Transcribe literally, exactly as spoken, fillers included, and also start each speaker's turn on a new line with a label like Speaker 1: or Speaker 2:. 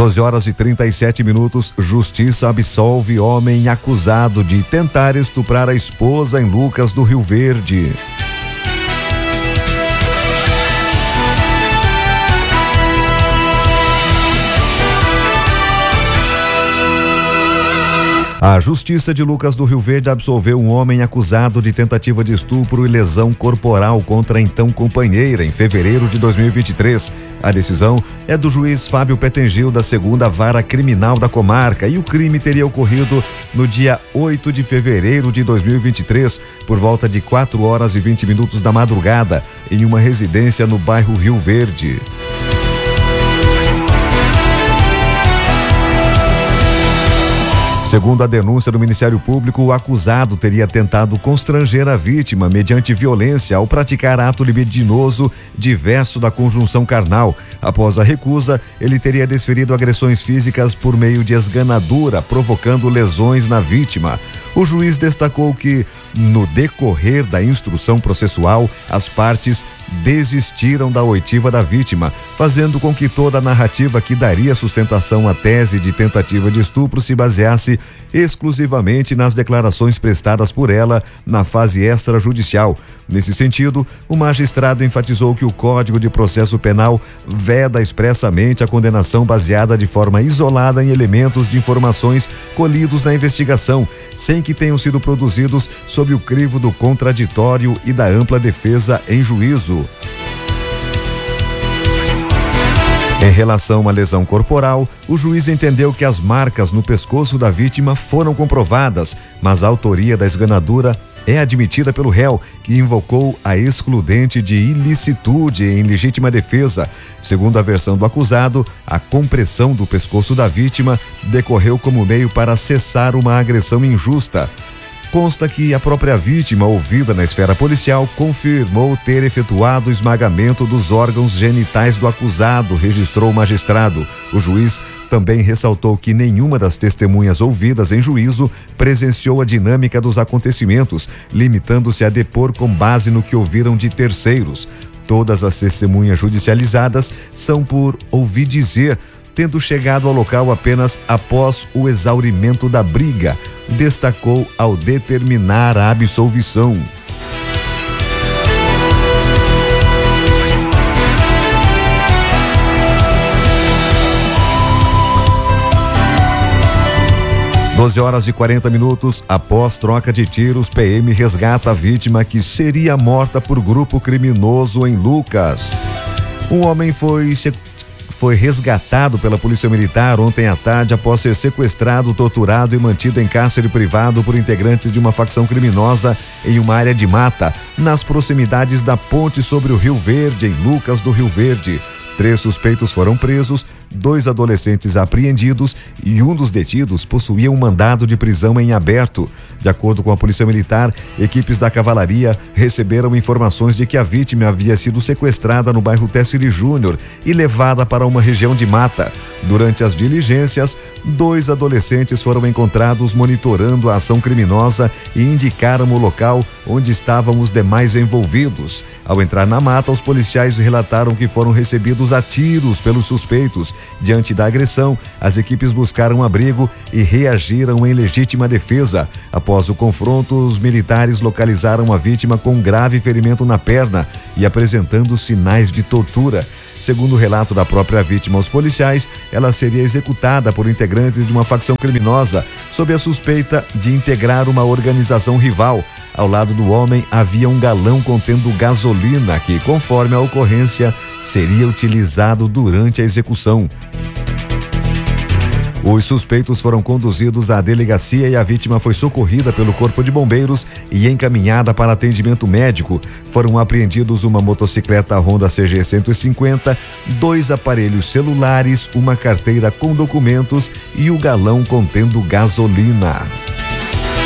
Speaker 1: doze horas e trinta e sete minutos, Justiça absolve homem acusado de tentar estuprar a esposa em Lucas do Rio Verde. A Justiça de Lucas do Rio Verde absolveu um homem acusado de tentativa de estupro e lesão corporal contra a então companheira em fevereiro de dois mil e vinte e três. A decisão é do juiz Fábio Petengil, da segunda Vara Criminal da comarca, e o crime teria ocorrido no dia oito de fevereiro de dois mil e vinte e três, por volta de quatro horas e vinte minutos da madrugada, em uma residência no bairro Rio Verde. Segundo a denúncia do Ministério Público, o acusado teria tentado constranger a vítima mediante violência ao praticar ato libidinoso diverso da conjunção carnal. Após a recusa, ele teria desferido agressões físicas por meio de esganadura, provocando lesões na vítima. O juiz destacou que, no decorrer da instrução processual, as partes desistiram da oitiva da vítima, fazendo com que toda a narrativa que daria sustentação à tese de tentativa de estupro se baseasse exclusivamente nas declarações prestadas por ela na fase extrajudicial. Nesse sentido, o magistrado enfatizou que o Código de Processo Penal veda expressamente a condenação baseada de forma isolada em elementos de informações colhidos na investigação, sem que tenham sido produzidos sob o crivo do contraditório e da ampla defesa em juízo. Em relação à lesão corporal, o juiz entendeu que as marcas no pescoço da vítima foram comprovadas, mas a autoria da esganadura é admitida pelo réu, que invocou a excludente de ilicitude em legítima defesa. Segundo a versão do acusado, a compressão do pescoço da vítima decorreu como meio para cessar uma agressão injusta. Consta que a própria vítima, ouvida na esfera policial, confirmou ter efetuado o esmagamento dos órgãos genitais do acusado, registrou o magistrado. O juiz também ressaltou que nenhuma das testemunhas ouvidas em juízo presenciou a dinâmica dos acontecimentos, limitando-se a depor com base no que ouviram de terceiros. Todas as testemunhas judicializadas são por ouvir dizer, tendo chegado ao local apenas após o exaurimento da briga, destacou ao determinar a absolvição. doze horas e quarenta minutos, após troca de tiros, P M resgata a vítima que seria morta por grupo criminoso em Lucas. Um homem foi Foi resgatado pela Polícia Militar ontem à tarde após ser sequestrado, torturado e mantido em cárcere privado por integrantes de uma facção criminosa em uma área de mata, nas proximidades da ponte sobre o Rio Verde, em Lucas do Rio Verde. Três suspeitos foram presos, dois adolescentes apreendidos e um dos detidos possuía um mandado de prisão em aberto. De acordo com a Polícia Militar, equipes da Cavalaria receberam informações de que a vítima havia sido sequestrada no bairro Tessiri Júnior e levada para uma região de mata. Durante as diligências, dois adolescentes foram encontrados monitorando a ação criminosa e indicaram o local onde estavam os demais envolvidos. Ao entrar na mata, os policiais relataram que foram recebidos a tiros pelos suspeitos. Diante da agressão, as equipes buscaram abrigo e reagiram em legítima defesa. Após o confronto, os militares localizaram a vítima com grave ferimento na perna e apresentando sinais de tortura. Segundo o relato da própria vítima aos policiais, ela seria executada por integrantes de uma facção criminosa, sob a suspeita de integrar uma organização rival. Ao lado do homem havia um galão contendo gasolina que, conforme a ocorrência, seria utilizado durante a execução. Os suspeitos foram conduzidos à delegacia e a vítima foi socorrida pelo Corpo de Bombeiros e encaminhada para atendimento médico. Foram apreendidos uma motocicleta Honda C G cento e cinquenta, dois aparelhos celulares, uma carteira com documentos e o galão contendo gasolina.